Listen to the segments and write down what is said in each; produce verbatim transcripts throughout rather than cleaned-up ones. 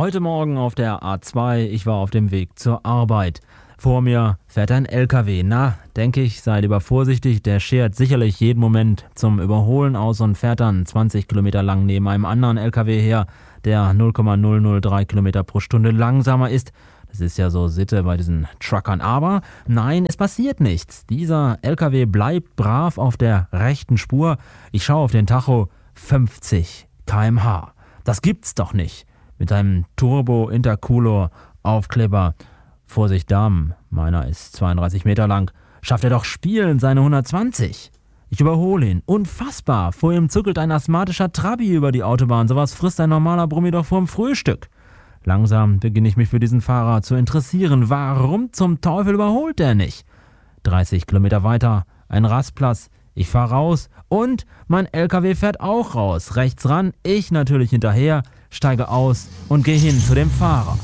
Heute Morgen auf der A zwei, ich war auf dem Weg zur Arbeit. Vor mir fährt ein L K W. Na, denke ich, sei lieber vorsichtig, der schert sicherlich jeden Moment zum Überholen aus und fährt dann zwanzig Kilometer lang neben einem anderen L K W her, der null Komma null null drei Kilometer pro Stunde langsamer ist. Das ist ja so Sitte bei diesen Truckern. Aber nein, es passiert nichts. Dieser L K W bleibt brav auf der rechten Spur. Ich schaue auf den Tacho, fünfzig Kilometer pro Stunde. Das gibt's doch nicht. Mit einem Turbo-Intercooler-Aufkleber. Vorsicht Damen, meiner ist zweiunddreißig Meter lang. Schafft er doch spielend seine hundertzwanzig. Ich überhole ihn. Unfassbar. Vor ihm zuckelt ein asthmatischer Trabi über die Autobahn. Sowas frisst ein normaler Brummi doch vorm Frühstück. Langsam beginne ich mich für diesen Fahrer zu interessieren. Warum zum Teufel überholt der nicht? dreißig Kilometer weiter, ein Rastplatz. Ich fahre raus und mein L K W fährt auch raus. Rechts ran, ich natürlich hinterher, steige aus und gehe hin zu dem Fahrer.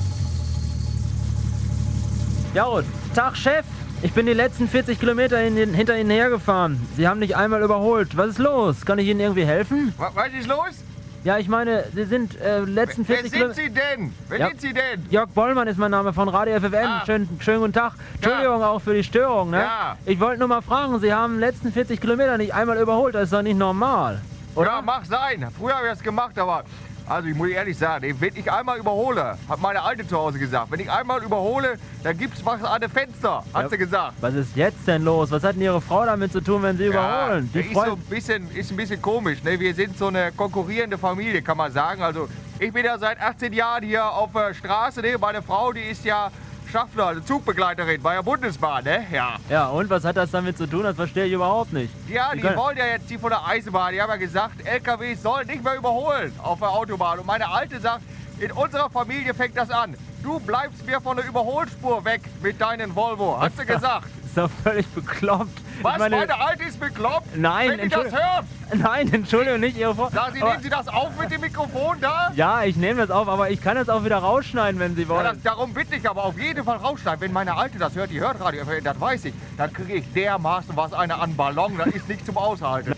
Ja, Tag Chef, ich bin die letzten vierzig Kilometer in den, hinter Ihnen hergefahren. Sie haben nicht einmal überholt. Was ist los? Kann ich Ihnen irgendwie helfen? Was, was ist los? Ja, ich meine, Sie sind äh, letzten vierzig Kilometer... Wer sind Sie denn? Wer ja. sind Sie denn? Jörg Bollmann ist mein Name von Radio F F N. Ah. Schönen, schönen guten Tag. Entschuldigung Ja. auch für die Störung, ne? Ja. Ich wollte nur mal fragen, Sie haben letzten vierzig Kilometer nicht einmal überholt. Das ist doch nicht normal, oder? Ja, mag sein. Früher habe ich das gemacht, aber... Also ich muss ehrlich sagen, wenn ich einmal überhole, hat meine Alte zu Hause gesagt, wenn ich einmal überhole, dann gibt's was an den Fenster, hat Ja. sie gesagt. Was ist jetzt denn los? Was hat denn Ihre Frau damit zu tun, wenn Sie überholen? Die Ja, ist, Freu- so ein bisschen, ist ein bisschen komisch. Ne? Wir sind so eine konkurrierende Familie, kann man sagen. Also ich bin ja seit achtzehn Jahren hier auf der Straße. Ne? Meine Frau, die ist ja Schaffner, also Zugbegleiterin bei der Bundesbahn. Ne? Ja. Ja, und was hat das damit zu tun? Das verstehe ich überhaupt nicht. Ja, Sie die können- wollen ja jetzt die von der Eisenbahn. Die haben ja gesagt, L K Ws sollen nicht mehr überholen auf der Autobahn. Und meine Alte sagt, in unserer Familie fängt das an. Du bleibst mir von der Überholspur weg mit deinen Volvo, hast du gesagt. Ist doch völlig bekloppt. Was, Ich meine- meine Alte ist bekloppt? Nein, Wenn die das Entschuldigung. hört, Nein, Entschuldigung, nicht Ihre Frau. sagen Sie, Aber- nehmen Sie das auf mit dem Mikrofon da? Ja, ich nehme das auf, aber ich kann das auch wieder rausschneiden, wenn Sie Ja, wollen. das, darum bitte ich aber auf jeden Fall rausschneiden. Wenn meine Alte das hört, die hört Radio, das weiß ich, dann kriege ich dermaßen was eine an Ballon, das ist nicht zum Aushalten.